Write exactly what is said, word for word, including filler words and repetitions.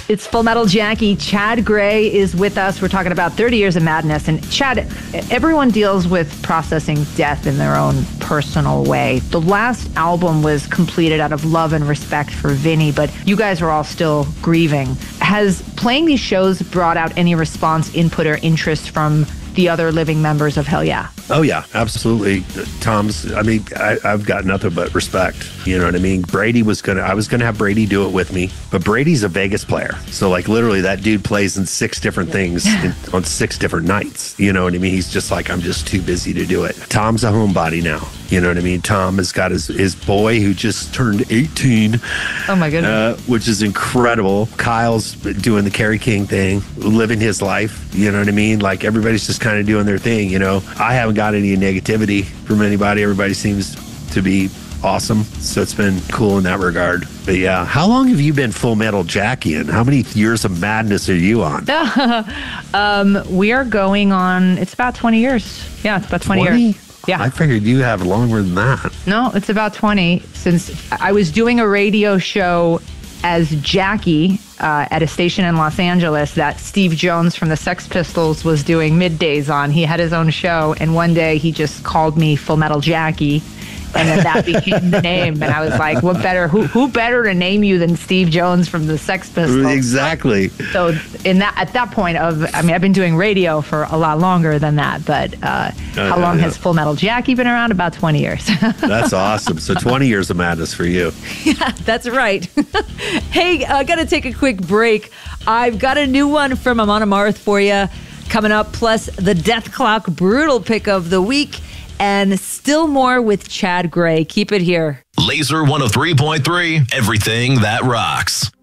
It's Full Metal Jackie. Chad Gray is with us. We're talking about thirty years of madness. And Chad, everyone deals with processing death in their own personal way. The last album was completed out of love and respect for Vinny, but you guys are all still grieving. Has playing these shows brought out any response, input, or interest from the other living members of Hell Yeah? Oh, yeah, absolutely. Tom's, I mean, I, I've got nothing but respect. You know what I mean? Brady was going to, I was going to have Brady do it with me, but Brady's a Vegas player. So, like, literally, that dude plays in six different things in, on six different nights. You know what I mean? He's just like, I'm just too busy to do it. Tom's a homebody now. You know what I mean? Tom has got his, his boy who just turned eighteen. Oh, my goodness. Uh, which is incredible. Kyle's doing the Kerry King thing, living his life. You know what I mean? Like, everybody's just kind of doing their thing, you know? I haven't got any negativity from anybody. Everybody seems to be awesome. So it's been cool in that regard. But yeah, how long have you been Full Metal Jackie in? How many years of madness are you on? um, we are going on, it's about twenty years. Yeah, it's about twenty, twenty years. Yeah. I figured you have longer than that. No, it's about twenty, since I was doing a radio show as Jackie uh, at a station in Los Angeles that Steve Jones from the Sex Pistols was doing middays on. He had his own show, and one day he just called me Full Metal Jackie, and then that became the name. And I was like, what better, who who better to name you than Steve Jones from the Sex Pistols? Exactly. So in that at that point of, I mean, I've been doing radio for a lot longer than that, but uh, uh, how long yeah, has yeah. Full Metal Jackie been around? About twenty years. That's awesome. So twenty years of madness for you. Yeah, that's right. Hey, I got to take a quick break. I've got a new one from Amon Amarth for you coming up, plus the Death Clock Brutal Pick of the Week, and still more with Chad Gray. Keep it here. Laser one oh three point three, everything that rocks.